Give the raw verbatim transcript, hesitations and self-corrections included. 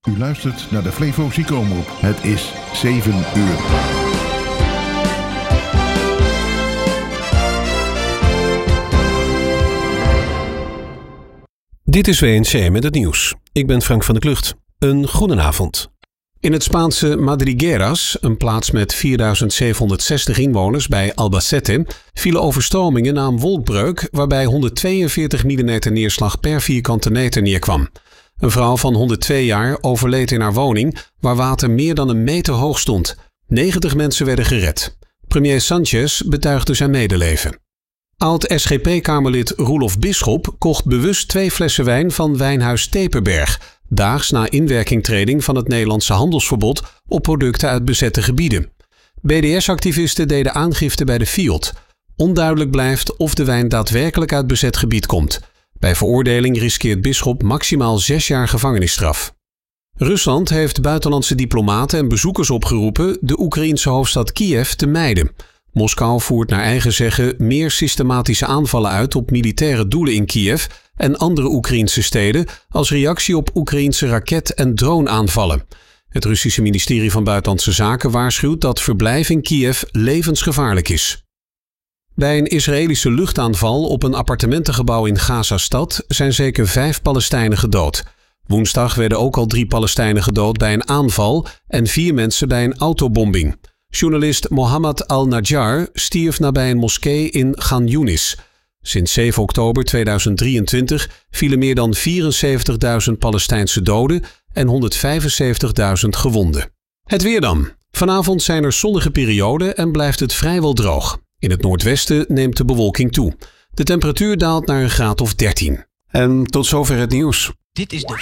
U luistert naar de Flevo Ziekenomroep. Het is zeven uur. Dit is W N C met het nieuws. Ik ben Frank van der Klucht. Een goedenavond. In het Spaanse Madrigueras, een plaats met vierduizend zevenhonderdzestig inwoners bij Albacete, vielen overstromingen na een wolkbreuk waarbij honderdtweeënveertig millimeter neerslag per vierkante meter neerkwam. Een vrouw van honderdtwee jaar overleed in haar woning waar water meer dan een meter hoog stond. negentig mensen werden gered. Premier Sanchez betuigde zijn medeleven. Oud-S G P-kamerlid Roelof Bisschop kocht bewust twee flessen wijn van wijnhuis Teperberg, daags na inwerkingtreding van het Nederlandse handelsverbod op producten uit bezette gebieden. B D S-activisten deden aangifte bij de Fiat. Onduidelijk blijft of de wijn daadwerkelijk uit bezet gebied komt. Bij veroordeling riskeert Bisschop maximaal zes jaar gevangenisstraf. Rusland heeft buitenlandse diplomaten en bezoekers opgeroepen de Oekraïense hoofdstad Kiev te mijden. Moskou voert naar eigen zeggen meer systematische aanvallen uit op militaire doelen in Kiev en andere Oekraïense steden als reactie op Oekraïense raket- en droneaanvallen. Het Russische ministerie van Buitenlandse Zaken waarschuwt dat verblijf in Kiev levensgevaarlijk is. Bij een Israëlische luchtaanval op een appartementengebouw in Gaza-stad zijn zeker vijf Palestijnen gedood. Woensdag werden ook al drie Palestijnen gedood bij een aanval en vier mensen bij een autobombing. Journalist Mohammed al-Najjar stierf nabij een moskee in Khan Yunis. Sinds zeven oktober tweeduizend drieëntwintig vielen meer dan vierenzeventigduizend Palestijnse doden en honderdvijfenzeventigduizend gewonden. Het weer dan. Vanavond zijn er zonnige perioden en blijft het vrijwel droog. In het noordwesten neemt de bewolking toe. De temperatuur daalt naar een graad of dertien. En tot zover het nieuws. Dit is de